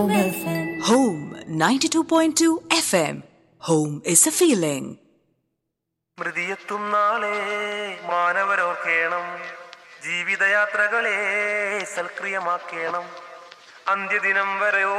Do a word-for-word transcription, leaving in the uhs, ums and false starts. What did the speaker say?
Home ninety-two point two F M. Home is a feeling. മൃതിയെത്തും നാളെ മാനവരോർക്കേണം, ജീവിതയാത്രകളെ സൽക്രിയമാക്കേണം, അന്ത്യദിനം വരെ